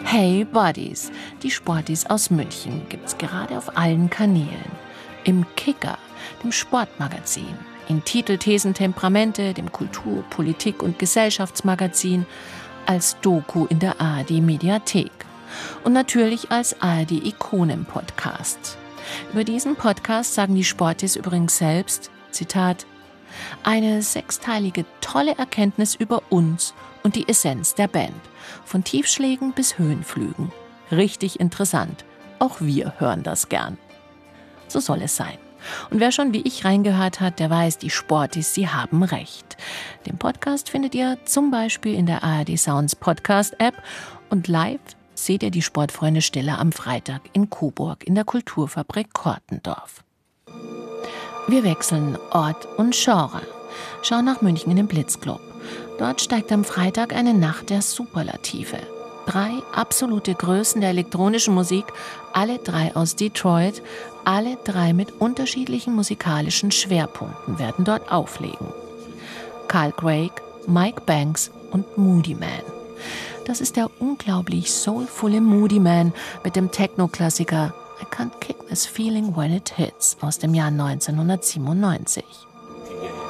Hey Buddies, die Sportis aus München gibt's gerade auf allen Kanälen. Im Kicker, dem Sportmagazin, in Titel, Thesen, Temperamente, dem Kultur-, Politik- und Gesellschaftsmagazin, als Doku in der ARD-Mediathek und natürlich als ARD-Ikonen-Podcast. Über diesen Podcast sagen die Sportis übrigens selbst, Zitat, eine sechsteilige tolle Erkenntnis über uns und die Essenz der Band. Von Tiefschlägen bis Höhenflügen. Richtig interessant. Auch wir hören das gern. So soll es sein. Und wer schon wie ich reingehört hat, der weiß, die Sportis, sie haben recht. Den Podcast findet ihr zum Beispiel in der ARD Sounds Podcast-App und live seht ihr die Sportfreunde Stille am Freitag in Coburg in der Kulturfabrik Kortendorf. Wir wechseln Ort und Genre. Schauen nach München in den Blitzclub. Dort steigt am Freitag eine Nacht der Superlative. 3 absolute Größen der elektronischen Musik, alle 3 aus Detroit, alle 3 mit unterschiedlichen musikalischen Schwerpunkten werden dort auflegen. Carl Craig, Mike Banks und Moodymann. Das ist der unglaublich soulvolle Moodymann mit dem Techno-Klassiker I Can't Kick This Feeling When It Hits aus dem Jahr 1997.